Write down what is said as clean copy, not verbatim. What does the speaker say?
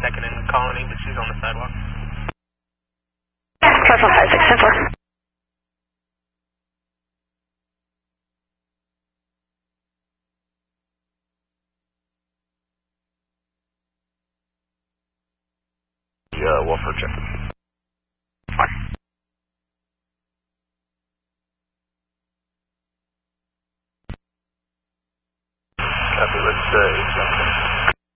2nd and Colony, but she's on the sidewalk. Parcel 5674. Wolford check. Fine. Copy, let's say something.